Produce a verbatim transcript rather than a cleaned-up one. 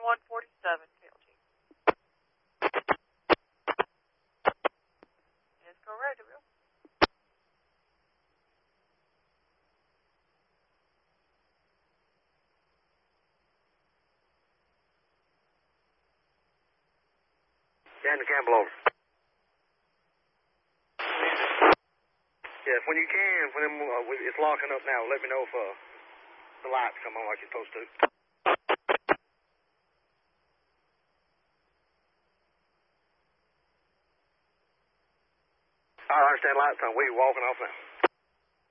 one forty-seven, K L G. Let's go right, Will. Daniel Campbell, over. Yes, when you can, when them, uh, it's locking up now, let me know if uh, the lights come on like you're supposed to. I understand lights on. We're walking off now.